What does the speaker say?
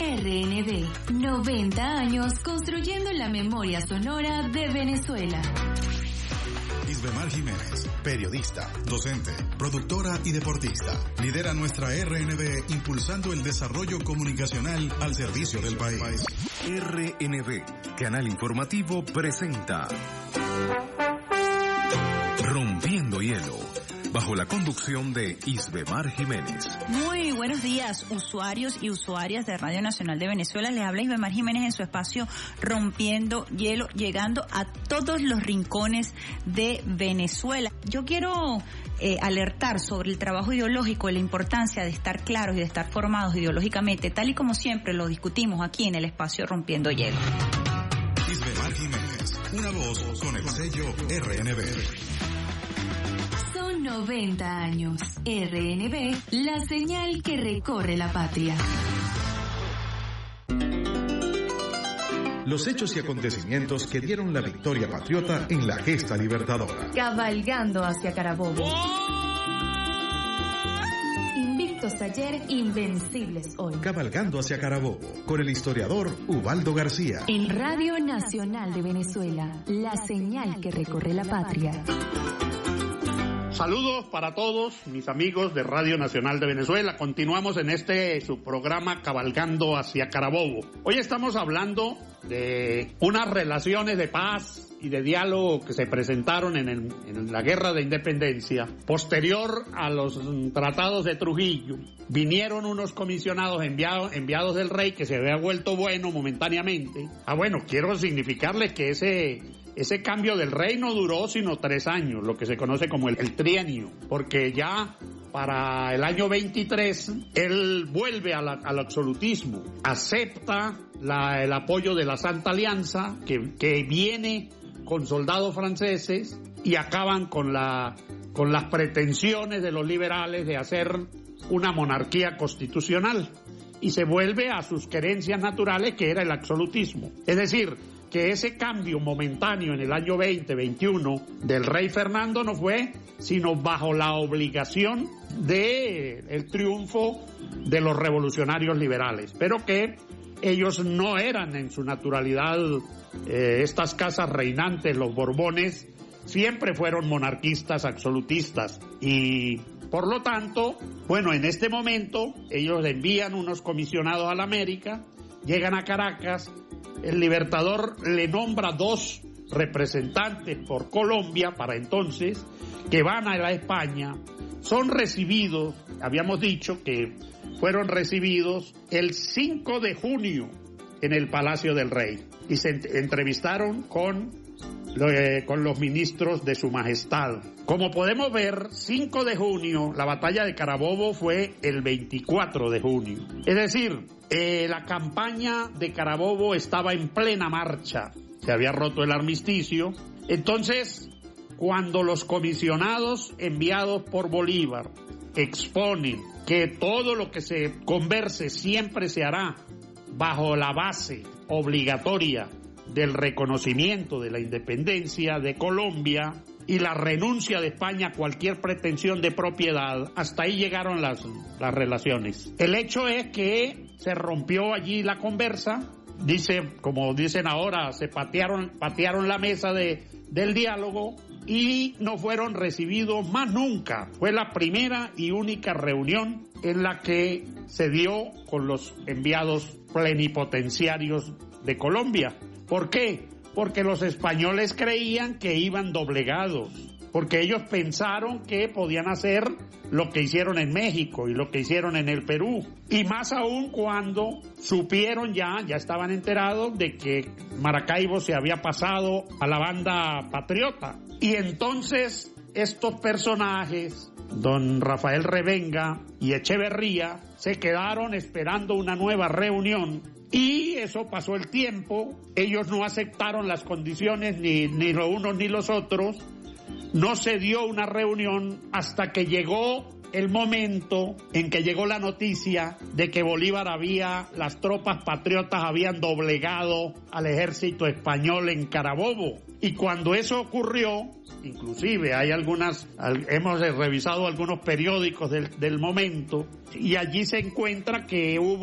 RNB, 90 años construyendo la memoria sonora de Venezuela. Isbemar Jiménez, periodista, docente, productora y deportista. Lidera nuestra RNB impulsando el desarrollo comunicacional al servicio del país. RNB, canal informativo, presenta Rompiendo Hielo, bajo la conducción de Isbemar Jiménez. Muy buenos días, usuarios y usuarias de Radio Nacional de Venezuela. Les habla Isbemar Jiménez en su espacio Rompiendo Hielo, llegando a todos los rincones de Venezuela. Yo quiero alertar sobre el trabajo ideológico y la importancia de estar claros y de estar formados ideológicamente, tal y como siempre lo discutimos aquí en el espacio Rompiendo Hielo. Isbemar Jiménez, una voz con el sello RNB. 90 años. RNB, la señal que recorre la patria. Los hechos y acontecimientos que dieron la victoria patriota en la gesta libertadora. Cabalgando hacia Carabobo. Invictos ayer, invencibles hoy. Cabalgando hacia Carabobo, con el historiador Ubaldo García. En Radio Nacional de Venezuela, la señal que recorre la patria. Saludos para todos mis amigos de Radio Nacional de Venezuela. Continuamos en su programa Cabalgando hacia Carabobo. Hoy estamos hablando de unas relaciones de paz y de diálogo que se presentaron en la Guerra de Independencia. Posterior a los tratados de Trujillo, vinieron unos comisionados enviados del rey que se había vuelto bueno momentáneamente. Quiero significarles que ese cambio del rey no duró sino 3 años, lo que se conoce como el trienio, porque ya para el año 23 él vuelve al absolutismo, acepta el apoyo de la Santa Alianza que viene con soldados franceses y acaban con las pretensiones de los liberales de hacer una monarquía constitucional y se vuelve a sus querencias naturales, que era el absolutismo. Es decir, que ese cambio momentáneo en el año 2021 del rey Fernando no fue sino bajo la obligación del triunfo de los revolucionarios liberales, pero que ellos no eran en su naturalidad, estas casas reinantes, los Borbones, siempre fueron monarquistas, absolutistas, y por lo tanto, en este momento ellos envían unos comisionados a la América, llegan a Caracas. El Libertador le nombra 2 representantes por Colombia para entonces, que van a la España, son recibidos, habíamos dicho que fueron recibidos el 5 de junio en el Palacio del Rey y se entrevistaron con los ministros de Su Majestad. Como podemos ver, 5 de junio, la batalla de Carabobo fue el 24 de junio. Es decir, la campaña de Carabobo estaba en plena marcha. Se había roto el armisticio. Entonces, cuando los comisionados enviados por Bolívar exponen que todo lo que se converse siempre se hará bajo la base obligatoria del reconocimiento de la independencia de Colombia y la renuncia de España a cualquier pretensión de propiedad, hasta ahí llegaron las relaciones. El hecho es que se rompió allí la conversa, como dicen ahora, se patearon la mesa del diálogo y no fueron recibidos más nunca. Fue la primera y única reunión en la que se dio con los enviados plenipotenciarios de Colombia. ¿Por qué? Porque los españoles creían que iban doblegados, porque ellos pensaron que podían hacer lo que hicieron en México y lo que hicieron en el Perú. Y más aún cuando supieron ya estaban enterados de que Maracaibo se había pasado a la banda patriota. Y entonces estos personajes, don Rafael Revenga y Echeverría, se quedaron esperando una nueva reunión. Y eso pasó el tiempo, ellos no aceptaron las condiciones, ni los unos ni los otros, no se dio una reunión hasta que llegó el momento en que llegó la noticia de que las tropas patriotas habían doblegado al ejército español en Carabobo. Y cuando eso ocurrió, inclusive hemos revisado algunos periódicos del momento, y allí se encuentra que hubo